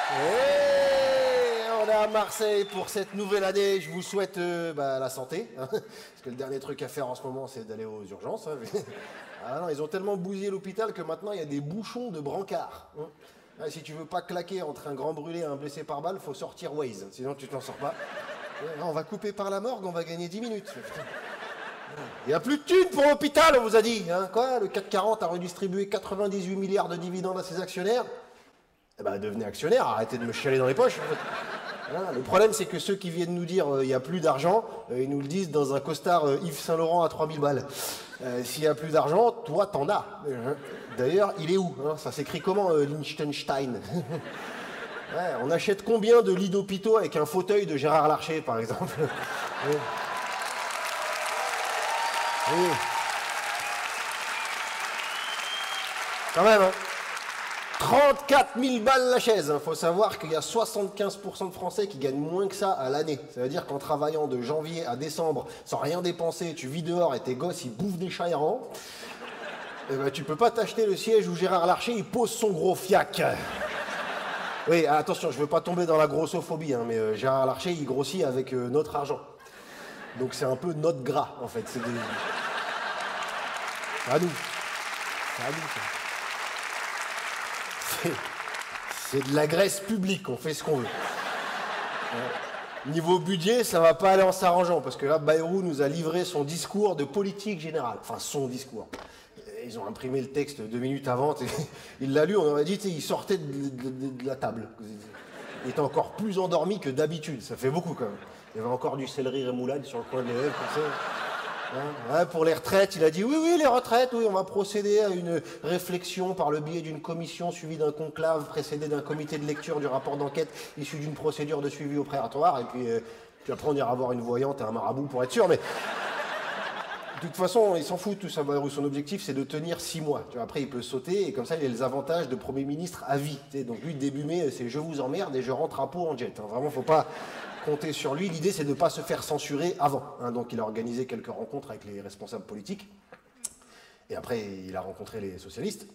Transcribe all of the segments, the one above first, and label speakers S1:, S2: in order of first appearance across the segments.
S1: Et on est à Marseille pour cette nouvelle année. Je vous souhaite la santé. Hein, parce que le dernier truc à faire en ce moment, c'est d'aller aux urgences. Hein. Ah non, ils ont tellement bousillé l'hôpital que maintenant, il y a des bouchons de brancards. Hein. Ah, si tu veux pas claquer entre un grand brûlé et un blessé par balle, faut sortir Waze. Sinon, tu t'en sors pas. On va couper par la morgue, on va gagner 10 minutes. Il n'y a plus de thunes pour l'hôpital, on vous a dit. Hein. Quoi, le CAC 40 a redistribué 98 milliards de dividendes à ses actionnaires. Eh ben, devenez actionnaire, arrêtez de me chialer dans les poches. Voilà, le problème, c'est que ceux qui viennent nous dire il n'y a plus d'argent, ils nous le disent dans un costard Yves Saint Laurent à 3000 balles. S'il n'y a plus d'argent, toi, t'en as. D'ailleurs, il est où hein? Ça s'écrit comment, Liechtenstein? Ouais, on achète combien de lits d'hôpitaux avec un fauteuil de Gérard Larcher, par exemple? Oui. Oui. Quand même, hein. 34 000 balles la chaise. Faut savoir qu'il y a 75% de Français qui gagnent moins que ça à l'année. Ça veut dire qu'en travaillant de janvier à décembre, sans rien dépenser, tu vis dehors et tes gosses, ils bouffent des chats errants. Eh ben, tu peux pas t'acheter le siège où Gérard Larcher, il pose son gros fiac. Oui, attention, je veux pas tomber dans la grossophobie, hein, mais Gérard Larcher, il grossit avec notre argent. Donc c'est un peu notre gras, en fait. C'est à nous. C'est à nous, ça. C'est de la graisse publique, on fait ce qu'on veut. Niveau budget, ça va pas aller en s'arrangeant, parce que là, Bayrou nous a livré son discours de politique générale. Enfin, son discours. Ils ont imprimé le texte 2 minutes avant, il l'a lu, on aurait dit, il sortait de la table. Il était encore plus endormi que d'habitude, ça fait beaucoup quand même. Il y avait encore du céleri rémoulade sur le coin des lèvres, comme ça. Hein, pour les retraites, il a dit oui, les retraites, oui, on va procéder à une réflexion par le biais d'une commission suivie d'un conclave, précédé d'un comité de lecture du rapport d'enquête issu d'une procédure de suivi au préatoire, et puis après on ira voir une voyante et un marabout pour être sûr, mais... De toute façon, il s'en fout tout ça. Son objectif, c'est de tenir 6 mois. Tu vois, après, il peut sauter et comme ça, il a les avantages de Premier ministre à vie. Tu sais, donc lui, début mai, c'est je vous emmerde et je rentre à Pau en jet. Hein. Vraiment, faut pas compter sur lui. L'idée, c'est de ne pas se faire censurer avant. Hein. Donc il a organisé quelques rencontres avec les responsables politiques. Et après, il a rencontré les socialistes.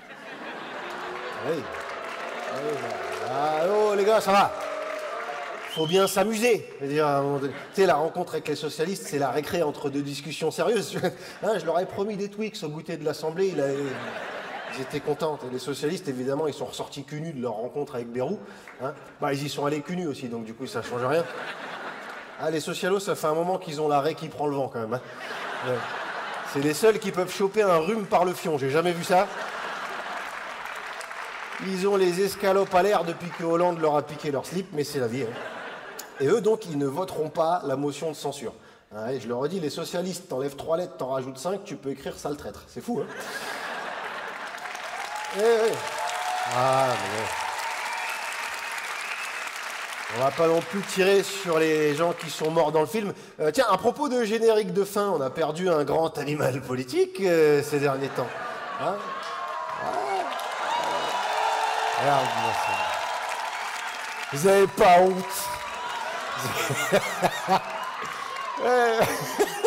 S1: Oui. Ah, oh, les gars, ça va. Faut bien s'amuser. Tu sais, la rencontre avec les socialistes, c'est la récré entre 2 discussions sérieuses. Hein, je leur ai promis des Twix au goûter de l'Assemblée. Ils étaient contents. Et les socialistes, évidemment, ils sont ressortis cul nus de leur rencontre avec Bayrou. Hein. Ils y sont allés cul nus aussi, donc du coup, ça change rien. Ah, les socialos, ça fait un moment qu'ils ont l'arrêt qui prend le vent, quand même. Hein. Ouais. C'est les seuls qui peuvent choper un rhume par le fion. J'ai jamais vu ça. Ils ont les escalopes à l'air depuis que Hollande leur a piqué leur slip, mais c'est la vie. Hein. Et eux, donc, ils ne voteront pas la motion de censure. Hein, et je leur ai dit, les socialistes, t'enlèves 3 lettres, t'en rajoutes 5, tu peux écrire sale traître. C'est fou, hein. Ah, mais... On va pas non plus tirer sur les gens qui sont morts dans le film. Tiens, à propos de générique de fin, on a perdu un grand animal politique ces derniers temps. Hein? Regarde-moi ça. Vous avez pas honte?